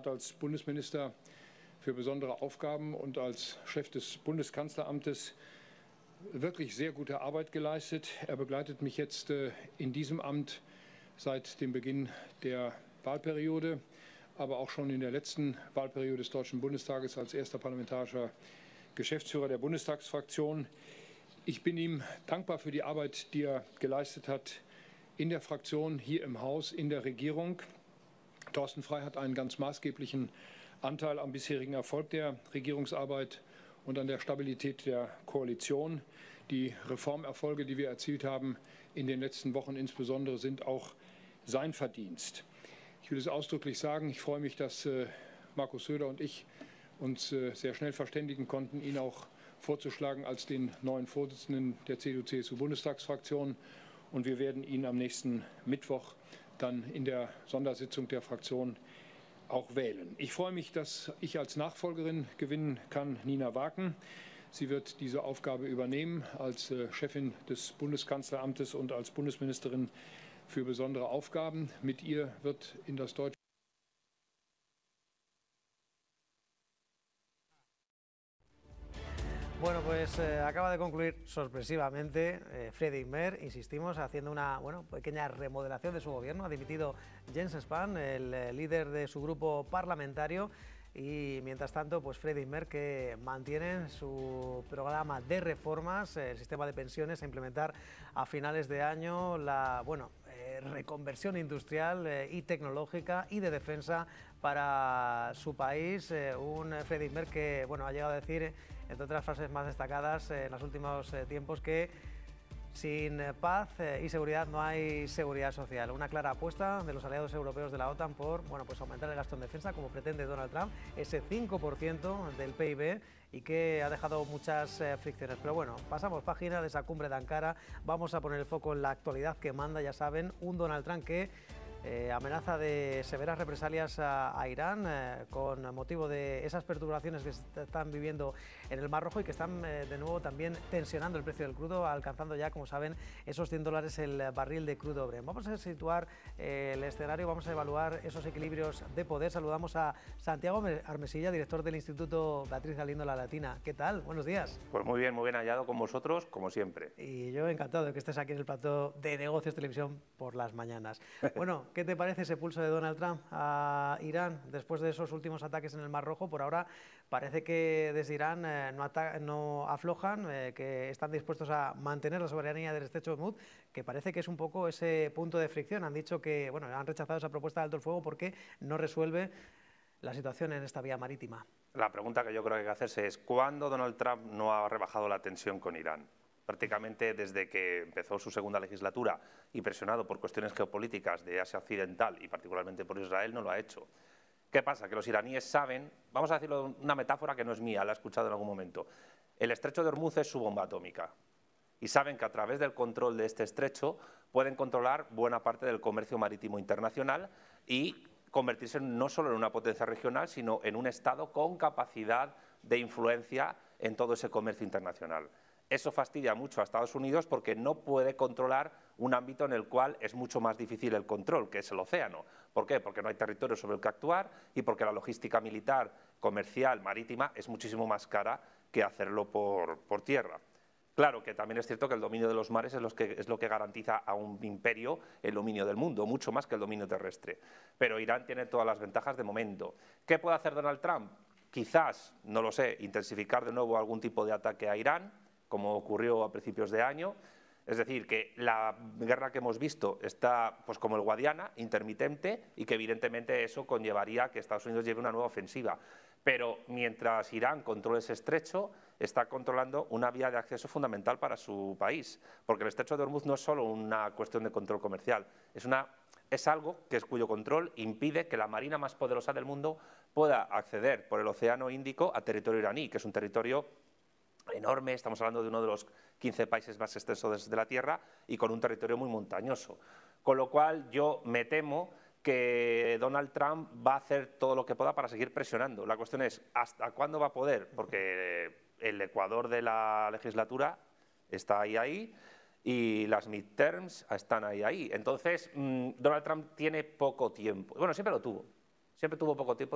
hat als Bundesminister für besondere Aufgaben und als Chef des Bundeskanzleramtes wirklich sehr gute Arbeit geleistet. Er begleitet mich jetzt in diesem Amt seit dem Beginn der Wahlperiode, aber auch schon in der letzten Wahlperiode des Deutschen Bundestages als erster parlamentarischer Geschäftsführer der Bundestagsfraktion. Ich bin ihm dankbar für die Arbeit, die er geleistet hat in der Fraktion, hier im Haus, in der Regierung. Thorsten Frey hat einen ganz maßgeblichen Anteil am bisherigen Erfolg der Regierungsarbeit und an der Stabilität der Koalition. Die Reformerfolge, die wir erzielt haben in den letzten Wochen insbesondere, sind auch sein Verdienst. Ich will es ausdrücklich sagen, ich freue mich, dass Markus Söder und ich uns sehr schnell verständigen konnten, ihn auch vorzuschlagen als den neuen Vorsitzenden der CDU-CSU-Bundestagsfraktion. Und wir werden ihn am nächsten Mittwoch dann in der Sondersitzung der Fraktion auch wählen. Ich freue mich, dass ich als Nachfolgerin gewinnen kann Nina Waken. Sie wird diese Aufgabe übernehmen als Chefin des Bundeskanzleramtes und als Bundesministerin für besondere Aufgaben. Mit ihr wird in das deutsche Bueno, pues acaba de concluir sorpresivamente Friedrich Merz, insistimos, haciendo una pequeña remodelación de su gobierno. Ha dimitido Jens Spahn, el líder de su grupo parlamentario, y mientras tanto, pues Friedrich Merz, que mantiene su programa de reformas, el sistema de pensiones a implementar a finales de año, la reconversión industrial y tecnológica y de defensa para su país. Un Friedrich Merz que ha llegado a decir, entre otras frases más destacadas en los últimos tiempos, que sin paz y seguridad no hay seguridad social. Una clara apuesta de los aliados europeos de la OTAN por aumentar el gasto en defensa, como pretende Donald Trump, ese 5% del PIB, y que ha dejado muchas fricciones. Pero bueno, pasamos página de esa cumbre de Ankara. Vamos a poner el foco en la actualidad que manda, ya saben, un Donald Trump que amenaza de severas represalias a Irán con motivo de esas perturbaciones que se están viviendo en el Mar Rojo y que están de nuevo también tensionando el precio del crudo, alcanzando ya, como saben, esos $100 el barril de crudo Brent. Vamos a situar el escenario, vamos a evaluar esos equilibrios de poder. Saludamos a Santiago Armesilla, director del Instituto Beatriz Galindo La Latina. ¿Qué tal? Buenos días. Pues muy bien hallado con vosotros, como siempre. Y yo encantado de que estés aquí en el plató de Negocios Televisión por las mañanas. Bueno, ¿qué te parece ese pulso de Donald Trump a Irán después de esos últimos ataques en el Mar Rojo? Por ahora parece que desde Irán no aflojan, que están dispuestos a mantener la soberanía del estrecho de Hormuz, que parece que es un poco ese punto de fricción. Han dicho que han rechazado esa propuesta de alto el fuego porque no resuelve la situación en esta vía marítima. La pregunta que yo creo que hay que hacerse es ¿cuándo Donald Trump no ha rebajado la tensión con Irán? Prácticamente desde que empezó su segunda legislatura y presionado por cuestiones geopolíticas de Asia Occidental y particularmente por Israel, no lo ha hecho. ¿Qué pasa? Que los iraníes saben, vamos a decirlo una metáfora que no es mía, la he escuchado en algún momento, el estrecho de Hormuz es su bomba atómica y saben que a través del control de este estrecho pueden controlar buena parte del comercio marítimo internacional y convertirse no solo en una potencia regional, sino en un Estado con capacidad de influencia en todo ese comercio internacional. Eso fastidia mucho a Estados Unidos porque no puede controlar un ámbito en el cual es mucho más difícil el control, que es el océano. ¿Por qué? Porque no hay territorio sobre el que actuar y porque la logística militar, comercial, marítima es muchísimo más cara que hacerlo por tierra. Claro que también es cierto que el dominio de los mares es lo que garantiza a un imperio el dominio del mundo, mucho más que el dominio terrestre. Pero Irán tiene todas las ventajas de momento. ¿Qué puede hacer Donald Trump? Quizás, no lo sé, intensificar de nuevo algún tipo de ataque a Irán, como ocurrió a principios de año. Es decir, que la guerra que hemos visto está pues como el Guadiana, intermitente, y que evidentemente eso conllevaría que Estados Unidos lleve una nueva ofensiva. Pero mientras Irán controle ese estrecho, está controlando una vía de acceso fundamental para su país, porque el estrecho de Hormuz no es solo una cuestión de control comercial, es algo cuyo control impide que la marina más poderosa del mundo pueda acceder por el Océano Índico a territorio iraní, que es un territorio enorme. Estamos hablando de uno de los 15 países más extensos de la Tierra y con un territorio muy montañoso. Con lo cual yo me temo que Donald Trump va a hacer todo lo que pueda para seguir presionando. La cuestión es ¿hasta cuándo va a poder? Porque el ecuador de la legislatura está ahí y las midterms están ahí. Entonces Donald Trump tiene poco tiempo. Bueno, siempre lo tuvo. Siempre tuvo poco tiempo